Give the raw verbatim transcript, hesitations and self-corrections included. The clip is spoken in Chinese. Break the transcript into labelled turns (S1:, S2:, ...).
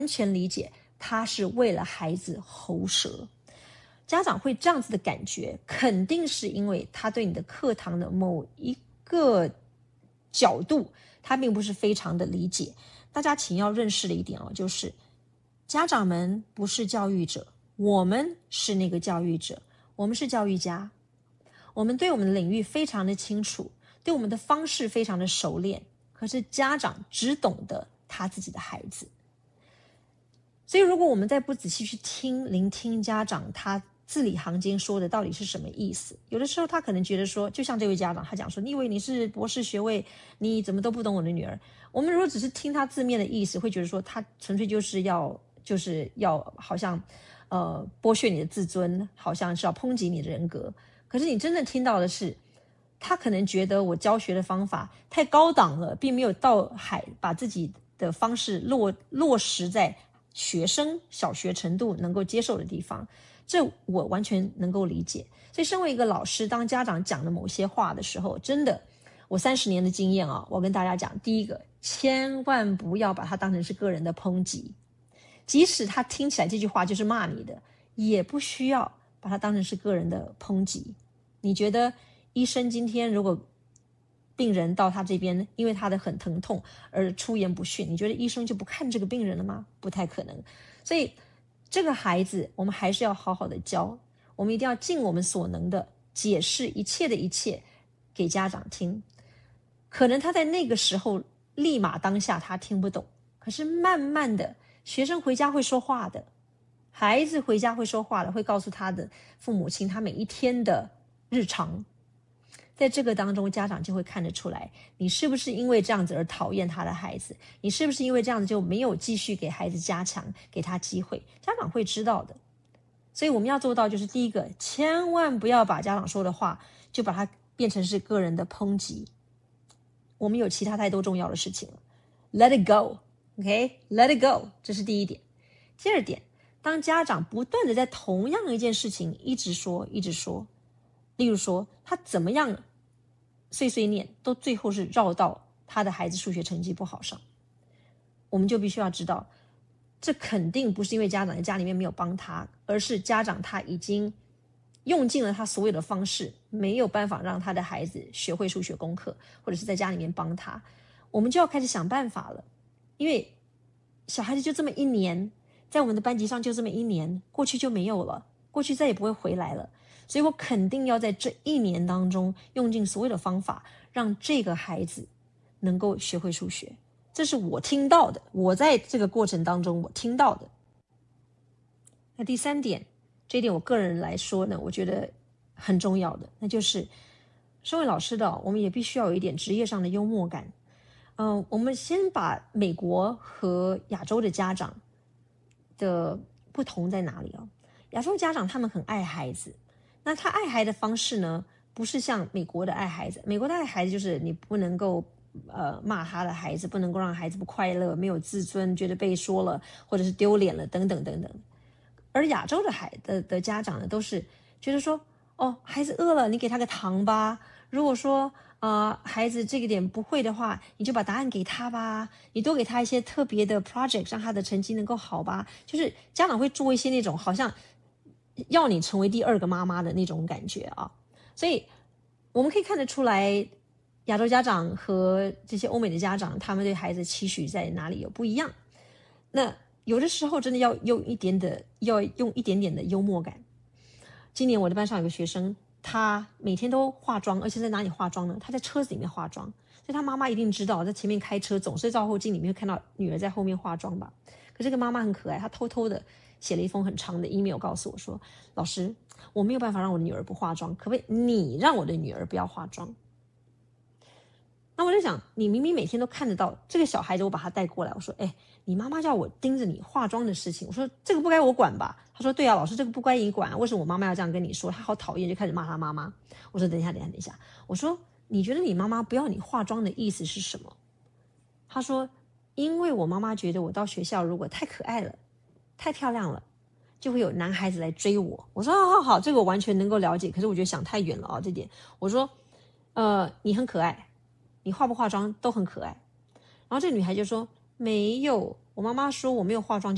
S1: 全理解他是为了孩子喉舌。家长会这样子的感觉，肯定是因为他对你的课堂的某一个角度，他并不是非常的理解。大家请要认识的一点哦，就是家长们不是教育者，我们是那个教育者，我们是教育家，我们对我们的领域非常的清楚，对我们的方式非常的熟练，可是家长只懂得他自己的孩子。所以如果我们再不仔细去听聆听家长他字里行间说的到底是什么意思，有的时候他可能觉得说，就像这位家长他讲说，你以为你是博士学位，你怎么都不懂我的女儿。我们如果只是听他字面的意思，会觉得说他纯粹就是要就是要好像呃剥削你的自尊，好像是要抨击你的人格。可是你真正听到的是，他可能觉得我教学的方法太高档了，并没有到海把自己的方式落落实在学生小学程度能够接受的地方，这我完全能够理解。所以身为一个老师，当家长讲的某些话的时候，真的我三十年的经验啊，我跟大家讲，第一个，千万不要把它当成是个人的抨击，即使他听起来这句话就是骂你的，也不需要把它当成是个人的抨击。你觉得医生今天如果病人到他这边因为他的很疼痛而出言不逊，你觉得医生就不看这个病人了吗？不太可能。所以这个孩子我们还是要好好的教，我们一定要尽我们所能的解释一切的一切给家长听。可能他在那个时候立马当下他听不懂，可是慢慢的学生回家会说话的，孩子回家会说话的，会告诉他的父母亲他每一天的日常。在这个当中，家长就会看得出来，你是不是因为这样子而讨厌他的孩子，你是不是因为这样子就没有继续给孩子加强，给他机会，家长会知道的。所以我们要做到就是第一个，千万不要把家长说的话就把它变成是个人的抨击，我们有其他太多重要的事情了。 Let it go, OK? Let it go， 这是第一点。第二点，当家长不断的在同样一件事情一直说一直说，例如说他怎么样碎碎念都最后是绕到他的孩子数学成绩不好上，我们就必须要知道，这肯定不是因为家长在家里面没有帮他，而是家长他已经用尽了他所有的方式，没有办法让他的孩子学会数学功课，或者是在家里面帮他。我们就要开始想办法了，因为小孩子就这么一年，在我们的班级上就这么一年，过去就没有了，过去再也不会回来了。所以我肯定要在这一年当中用尽所有的方法，让这个孩子能够学会数学。这是我听到的，我在这个过程当中我听到的。那第三点，这一点我个人来说呢，我觉得很重要的，那就是身为老师的，我们也必须要有一点职业上的幽默感。嗯、呃，我们先把美国和亚洲的家长的不同在哪里啊？亚洲家长他们很爱孩子，那他爱孩子的方式呢，不是像美国的爱孩子。美国的爱孩子就是你不能够呃骂他的孩子，不能够让孩子不快乐，没有自尊，觉得被说了或者是丢脸了等等等等。而亚洲的孩的的家长呢，都是觉得说，哦，孩子饿了，你给他个糖吧。如果说呃孩子这个点不会的话，你就把答案给他吧，你多给他一些特别的 project， 让他的成绩能够好吧。就是家长会做一些那种好像要你成为第二个妈妈的那种感觉啊。所以我们可以看得出来，亚洲家长和这些欧美的家长，他们对孩子期许在哪里有不一样。那有的时候真的要用一点的，要用一点点的幽默感。今年我的班上有个学生，他每天都化妆，而且在哪里化妆呢？他在车子里面化妆，所以他妈妈一定知道，在前面开车总是照后镜里面会看到女儿在后面化妆吧。可这个妈妈很可爱，她偷偷的写了一封很长的 email 告诉我说，老师，我没有办法让我的女儿不化妆，可不可以你让我的女儿不要化妆？那我在想，你明明每天都看得到这个小孩子，我把他带过来，我说，哎，你妈妈叫我盯着你化妆的事情，我说这个不该我管吧？他说对啊，老师，这个不该你管啊，为什么我妈妈要这样跟你说？他好讨厌，就开始骂他妈妈。我说等一下等一下等一下，我说你觉得你妈妈不要你化妆的意思是什么？他说因为我妈妈觉得我到学校如果太可爱了，太漂亮了，就会有男孩子来追我。我说好好好，这个我完全能够了解，可是我觉得想太远了啊，这点。我说呃，你很可爱，你化不化妆都很可爱。然后这个女孩就说没有，我妈妈说我没有化妆就